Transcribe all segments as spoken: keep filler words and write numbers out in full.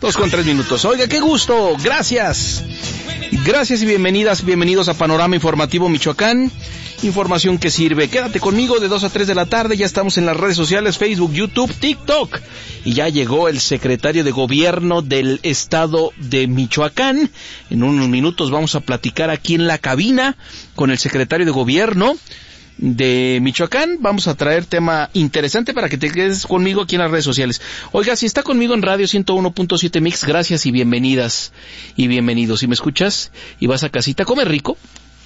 Dos con tres minutos. Oiga, qué gusto. Gracias. Gracias y bienvenidas, bienvenidos a Panorama Informativo Michoacán. Información que sirve. Quédate conmigo de dos a tres de la tarde. Ya estamos en las redes sociales, Facebook, YouTube, TikTok. Y ya llegó el secretario de Gobierno del Estado de Michoacán. En unos minutos vamos a platicar aquí en la cabina con el secretario de Gobierno de Michoacán. Vamos a traer tema interesante para que te quedes conmigo aquí en las redes sociales. Oiga, si está conmigo en Radio ciento uno punto siete Mix, gracias y bienvenidas y bienvenidos. Si me escuchas y vas a casita, come rico,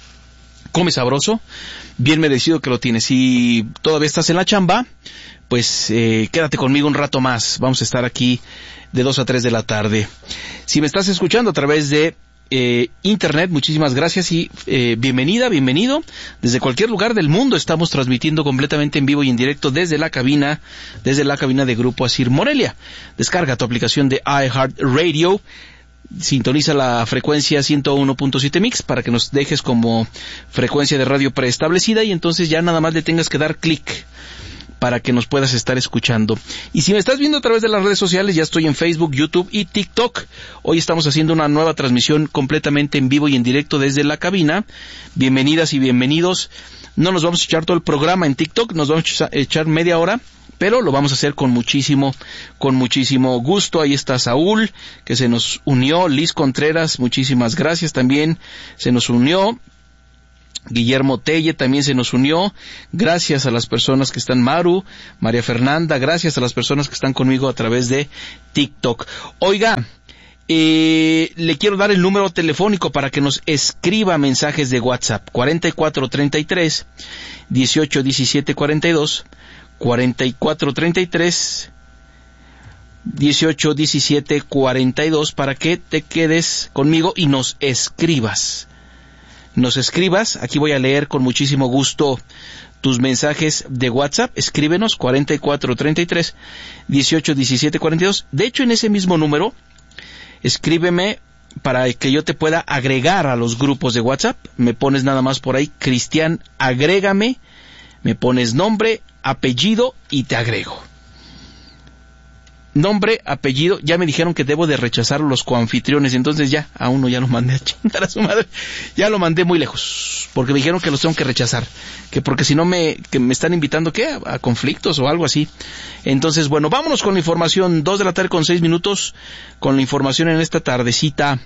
come sabroso, bien merecido que lo tienes. Si todavía estás en la chamba, pues eh, quédate conmigo un rato más. Vamos a estar aquí de dos a tres de la tarde. Si me estás escuchando a través de Eh, internet, muchísimas gracias y eh, bienvenida, bienvenido. Desde cualquier lugar del mundo estamos transmitiendo completamente en vivo y en directo desde la cabina, desde la cabina de Grupo Asir Morelia. Descarga tu aplicación de iHeartRadio, sintoniza la frecuencia ciento uno punto siete Mix para que nos dejes como frecuencia de radio preestablecida y entonces ya nada más le tengas que dar clic para que nos puedas estar escuchando. Y si me estás viendo a través de las redes sociales, ya estoy en Facebook, YouTube y TikTok. Hoy estamos haciendo una nueva transmisión completamente en vivo y en directo desde la cabina. Bienvenidas y bienvenidos. No nos vamos a echar todo el programa en TikTok, nos vamos a echar media hora, pero lo vamos a hacer con muchísimo, con muchísimo gusto. Ahí está Saúl, que se nos unió, Liz Contreras, muchísimas gracias también, se nos unió. Guillermo Telle también se nos unió. Gracias a las personas que están, Maru, María Fernanda, gracias a las personas que están conmigo a través de TikTok. Oiga, eh, le quiero dar el número telefónico para que nos escriba mensajes de WhatsApp. cuarenta y cuatro treinta y tres, dieciocho diecisiete cuarenta y dos, cuarenta y cuatro treinta y tres, dieciocho diecisiete cuarenta y dos, para que te quedes conmigo y nos escribas. Nos escribas, aquí voy a leer con muchísimo gusto tus mensajes de WhatsApp. Escríbenos cuarenta y cuatro treinta y tres, dieciocho diecisiete cuarenta y dos. De hecho, en ese mismo número, escríbeme para que yo te pueda agregar a los grupos de WhatsApp. Me pones nada más por ahí, Cristian, agrégame, me pones nombre, apellido y te agrego. Nombre, apellido, ya me dijeron que debo de rechazar los coanfitriones, entonces ya, a uno ya lo mandé a chingar a su madre, ya lo mandé muy lejos, porque me dijeron que los tengo que rechazar, que porque si no me, que me están invitando, ¿qué? A, a conflictos o algo así. Entonces, bueno, vámonos con la información, dos de la tarde con seis minutos, con la información en esta tardecita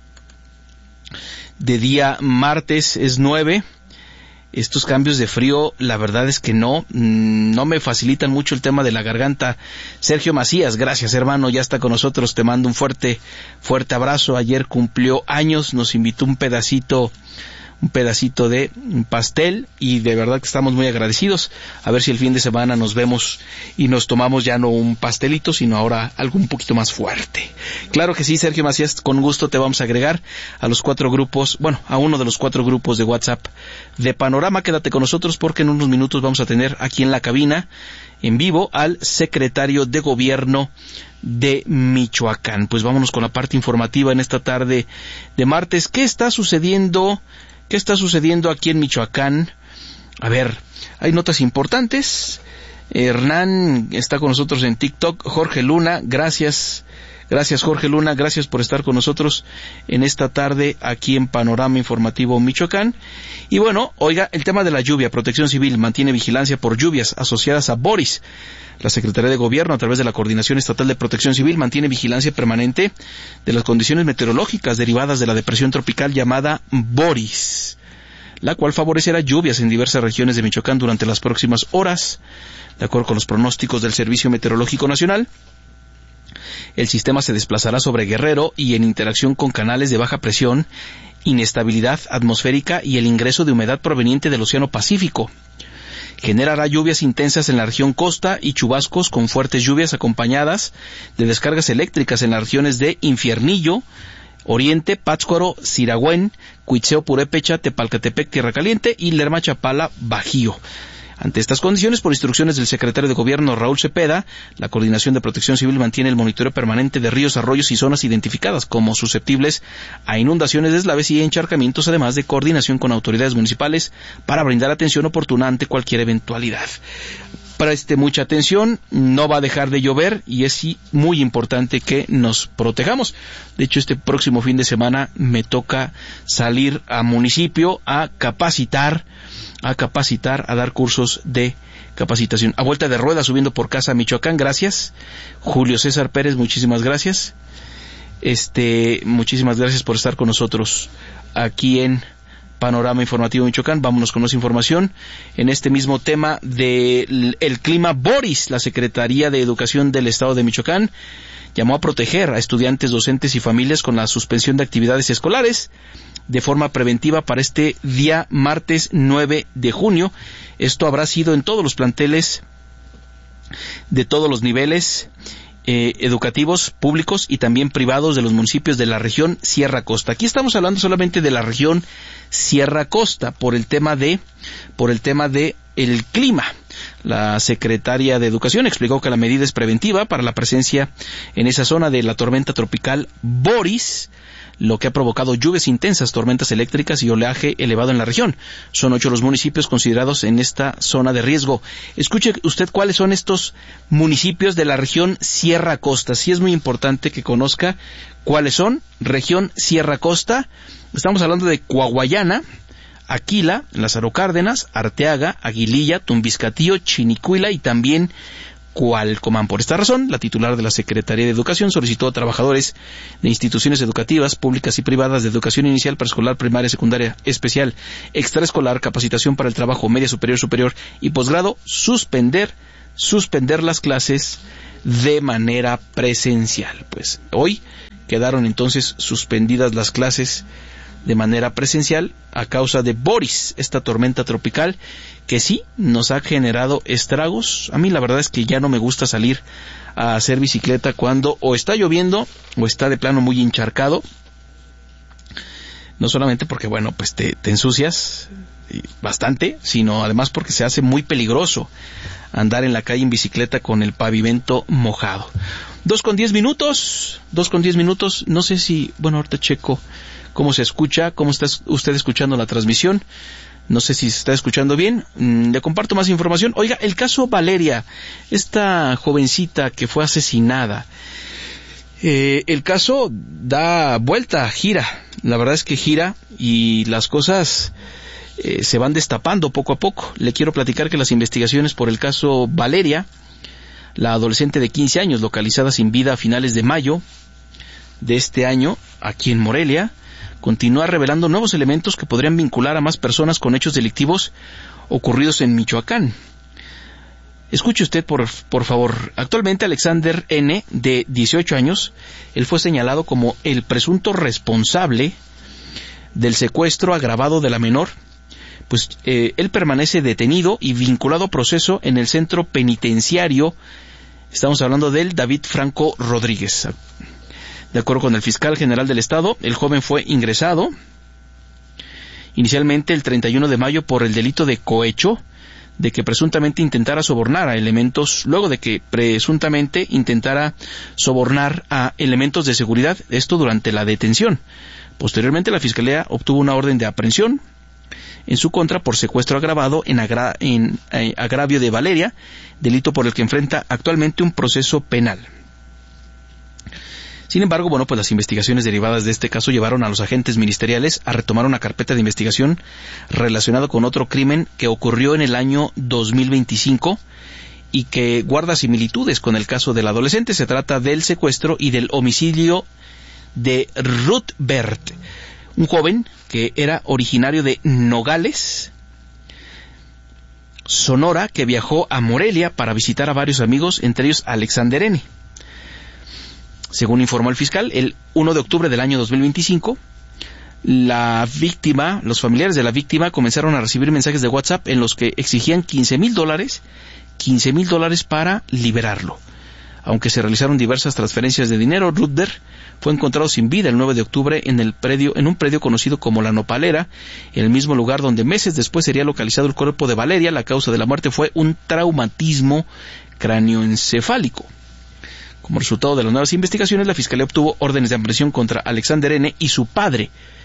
de día martes, es nueve. Estos cambios de frío, la verdad es que no, no me facilitan mucho el tema de la garganta. Sergio Macías, gracias hermano, ya está con nosotros, te mando un fuerte, fuerte abrazo. Ayer cumplió años, nos invitó un pedacito, un pedacito de pastel y de verdad que estamos muy agradecidos. A ver si el fin de semana nos vemos y nos tomamos ya no un pastelito, sino ahora algo un poquito más fuerte. Claro que sí, Sergio Macías, con gusto te vamos a agregar a los cuatro grupos, bueno, a uno de los cuatro grupos de WhatsApp de Panorama. Quédate con nosotros porque en unos minutos vamos a tener aquí en la cabina, en vivo, al secretario de Gobierno de Michoacán. Pues vámonos con la parte informativa en esta tarde de martes. ¿Qué está sucediendo? ¿Qué está sucediendo aquí en Michoacán? A ver, hay notas importantes. Hernán está con nosotros en TikTok. Jorge Luna, gracias. Gracias Jorge Luna, gracias por estar con nosotros en esta tarde aquí en Panorama Informativo Michoacán. Y bueno, oiga, el tema de la lluvia. Protección Civil mantiene vigilancia por lluvias asociadas a Boris. La Secretaría de Gobierno, a través de la Coordinación Estatal de Protección Civil, mantiene vigilancia permanente de las condiciones meteorológicas derivadas de la depresión tropical llamada Boris, la cual favorecerá lluvias en diversas regiones de Michoacán durante las próximas horas. De acuerdo con los pronósticos del Servicio Meteorológico Nacional, el sistema se desplazará sobre Guerrero y en interacción con canales de baja presión, inestabilidad atmosférica y el ingreso de humedad proveniente del Océano Pacífico. Generará lluvias intensas en la región costa y chubascos con fuertes lluvias acompañadas de descargas eléctricas en las regiones de Infiernillo, Oriente, Pátzcuaro, Siragüen, Cuitzeo, Purépecha, Tepalcatepec, Tierra Caliente y Lerma Chapala, Bajío. Ante estas condiciones, por instrucciones del secretario de Gobierno Raúl Cepeda, la Coordinación de Protección Civil mantiene el monitoreo permanente de ríos, arroyos y zonas identificadas como susceptibles a inundaciones, deslaves y encharcamientos, además de coordinación con autoridades municipales para brindar atención oportuna ante cualquier eventualidad. Preste mucha atención, no va a dejar de llover y es muy importante que nos protejamos. De hecho, este próximo fin de semana me toca salir a municipio a capacitar, a capacitar, a dar cursos de capacitación. A vuelta de rueda, subiendo por Casa Michoacán, gracias. Julio César Pérez, muchísimas gracias. Este, muchísimas gracias por estar con nosotros aquí en Panorama Informativo Michoacán. Vámonos con más información en este mismo tema del el clima. Boris, la Secretaría de Educación del Estado de Michoacán, llamó a proteger a estudiantes, docentes y familias con la suspensión de actividades escolares de forma preventiva para este día martes nueve de junio. Esto habrá sido en todos los planteles de todos los niveles Eh, educativos públicos y también privados de los municipios de la región Sierra Costa. Aquí estamos hablando solamente de la región Sierra Costa por el tema de por el tema de el clima. La secretaria de Educación explicó que la medida es preventiva para la presencia en esa zona de la tormenta tropical Boris, lo que ha provocado lluvias intensas, tormentas eléctricas y oleaje elevado en la región. Son ocho los municipios considerados en esta zona de riesgo. Escuche usted cuáles son estos municipios de la región Sierra Costa. Sí es muy importante que conozca cuáles son. Región Sierra Costa. Estamos hablando de Coahuayana, Aquila, Lázaro Cárdenas, Arteaga, Aguililla, Tumbiscatío, Chinicuila y también Cualcomán. Por esta razón, la titular de la Secretaría de Educación solicitó a trabajadores de instituciones educativas públicas y privadas de educación inicial, preescolar, primaria, secundaria, especial, extraescolar, capacitación para el trabajo, media superior, superior y posgrado, suspender, suspender las clases de manera presencial. Pues hoy quedaron entonces suspendidas las clases de manera presencial a causa de Boris, esta tormenta tropical que sí nos ha generado estragos. A mí la verdad es que ya no me gusta salir a hacer bicicleta cuando o está lloviendo o está de plano muy encharcado. No solamente porque, bueno, pues te, te ensucias bastante, sino además porque se hace muy peligroso andar en la calle en bicicleta con el pavimento mojado. Dos con diez minutos, dos con diez minutos, no sé si, bueno, ahorita checo cómo se escucha, cómo está usted escuchando la transmisión. No sé si se está escuchando bien. Mm, le comparto más información. Oiga, el caso Valeria, esta jovencita que fue asesinada. Eh, el caso da vuelta, gira. La verdad es que gira y las cosas eh, se van destapando poco a poco. Le quiero platicar que las investigaciones por el caso Valeria, la adolescente de quince años localizada sin vida a finales de mayo de este año, aquí en Morelia, continúa revelando nuevos elementos que podrían vincular a más personas con hechos delictivos ocurridos en Michoacán. Escuche usted, por, por favor. Actualmente Alexander N., de dieciocho años, él fue señalado como el presunto responsable del secuestro agravado de la menor. Pues eh, él permanece detenido y vinculado a proceso en el centro penitenciario. Estamos hablando del David Franco Rodríguez. De acuerdo con el fiscal general del estado, el joven fue ingresado inicialmente el treinta y uno de mayo por el delito de cohecho, de que presuntamente intentara sobornar a elementos, luego de que presuntamente intentara sobornar a elementos de seguridad, esto durante la detención. Posteriormente, la Fiscalía obtuvo una orden de aprehensión en su contra por secuestro agravado en, agra en eh, agravio de Valeria, delito por el que enfrenta actualmente un proceso penal. Sin embargo, bueno, pues las investigaciones derivadas de este caso llevaron a los agentes ministeriales a retomar una carpeta de investigación relacionada con otro crimen que ocurrió en el año dos mil veinticinco y que guarda similitudes con el caso del adolescente. Se trata del secuestro y del homicidio de Ruth Bert, un joven que era originario de Nogales, Sonora, que viajó a Morelia para visitar a varios amigos, entre ellos Alexander N. Según informó el fiscal, el primero de octubre del año dos mil veinticinco, la víctima, los familiares de la víctima comenzaron a recibir mensajes de WhatsApp en los que exigían quince mil dólares, quince mil dólares para liberarlo. Aunque se realizaron diversas transferencias de dinero, Ruther fue encontrado sin vida el nueve de octubre en el predio, en un predio conocido como La Nopalera, en el mismo lugar donde meses después sería localizado el cuerpo de Valeria. La causa de la muerte fue un traumatismo cráneoencefálico. Como resultado de las nuevas investigaciones, la Fiscalía obtuvo órdenes de aprehensión contra Alexander N. y su padre,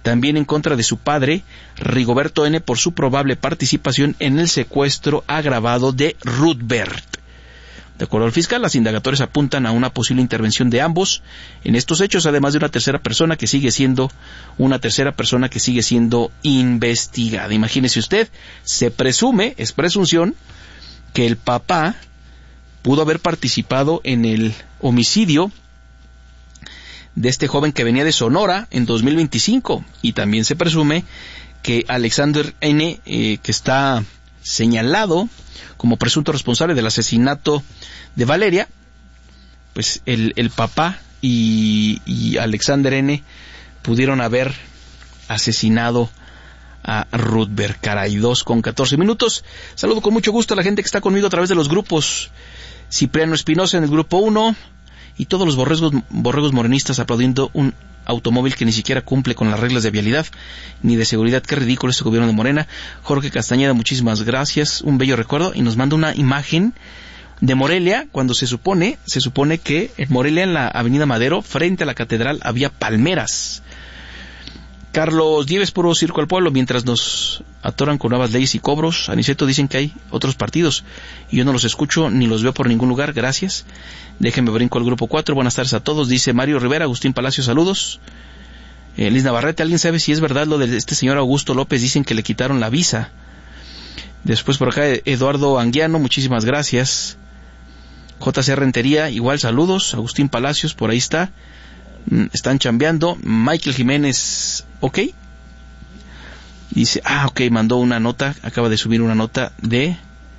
también en contra de su padre, Rigoberto N., por su probable participación en el secuestro agravado de Rudbert. De acuerdo al fiscal, las indagatorias apuntan a una posible intervención de ambos en estos hechos, además de una tercera persona que sigue siendo una tercera persona que sigue siendo investigada. Imagínese usted, se presume, es presunción, que el papá pudo haber participado en el homicidio de este joven que venía de Sonora en dos mil veinticinco, y también se presume que Alexander N., eh, que está señalado como presunto responsable del asesinato de Valeria, pues el, el papá y, y Alexander N. pudieron haber asesinado a Rudbert. Caray, dos con catorce minutos. Saludo con mucho gusto a la gente que está conmigo a través de los grupos. Cipriano Espinosa en el grupo uno, y todos los borregos, borregos morenistas aplaudiendo un automóvil que ni siquiera cumple con las reglas de vialidad ni de seguridad. Qué ridículo este gobierno de Morena. Jorge Castañeda, muchísimas gracias, un bello recuerdo, y nos manda una imagen de Morelia cuando se supone, se supone que en Morelia, en la avenida Madero, frente a la catedral, había palmeras. Carlos Dieves, puro circo al pueblo, mientras nos atoran con nuevas leyes y cobros. Aniceto, dicen que hay otros partidos y yo no los escucho ni los veo por ningún lugar, gracias. Déjenme brinco al grupo cuatro, buenas tardes a todos, dice Mario Rivera. Agustín Palacio, saludos. eh, Liz Navarrete, ¿alguien sabe si es verdad lo de este señor Augusto López? Dicen que le quitaron la visa. Después por acá Eduardo Anguiano, muchísimas gracias. J C Rentería, igual saludos. Agustín Palacios, por ahí está, están chambeando. Michael Jiménez, ok, dice, ah, ok, mandó una nota, acaba de subir una nota de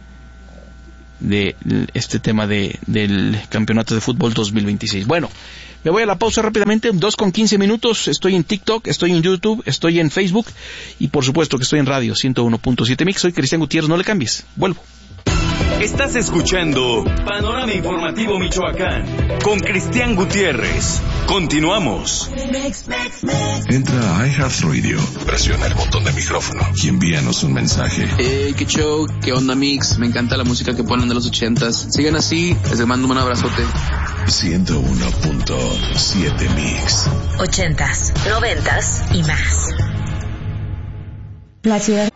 de este tema de del campeonato de fútbol dos mil veintiséis. Bueno, me voy a la pausa rápidamente, dos con quince minutos. Estoy en TikTok, estoy en YouTube, estoy en Facebook y por supuesto que estoy en radio ciento uno punto siete Mix. Soy Cristian Gutiérrez, no le cambies, vuelvo. Estás escuchando Panorama Informativo Michoacán con Cristian Gutiérrez. Continuamos. Entra a iHeartRadio, presiona el botón de micrófono y envíanos un mensaje. Hey, qué show, qué onda Mix, me encanta la música que ponen de los ochentas. Sigan así, les mando un abrazote. ciento uno punto siete Mix. Ochentas, noventas y más. La ciudad.